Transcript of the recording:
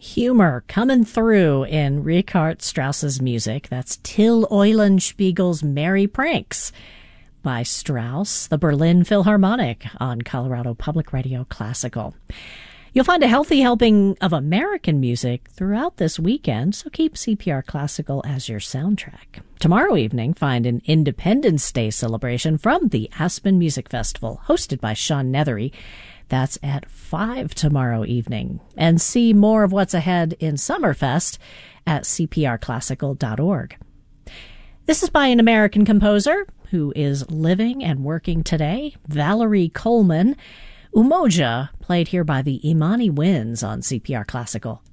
Humor coming through in Richard Strauss's music. That's Till Eulenspiegel's Merry Pranks by Strauss, the Berlin Philharmonic on Colorado Public Radio Classical. You'll find a healthy helping of American music throughout this weekend, so keep CPR Classical as your soundtrack. Tomorrow evening, find an Independence Day celebration from the Aspen Music Festival, hosted by Sean Nethery. That's at 5 tomorrow evening. And see more of what's ahead in Summerfest at cprclassical.org. This is by an American composer who is living and working today, Valerie Coleman. Umoja, played here by the Imani Winds on CPR Classical.